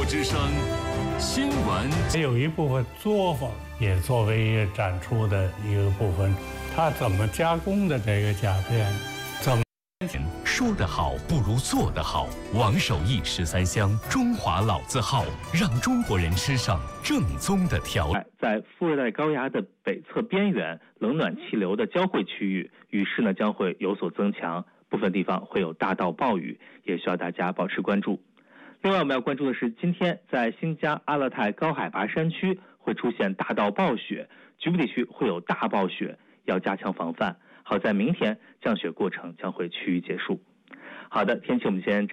之声新闻， 有一部分作坊也作为一个展出的一个部分，它怎么加工的这个甲片，怎么说得好不如做得好。王守义13香中华老字号，让中国人吃上正宗的调。 在副热带高压的北侧边缘，冷暖气流的交汇区域，雨势呢将会有所增强，部分地方会有大到暴雨，也需要大家保持关注。另外，我们要关注的是，今天在新疆阿勒泰高海拔山区会出现大到暴雪，局部地区会有大暴雪，要加强防范。好在明天降雪过程将会趋于结束。好的，天气我们先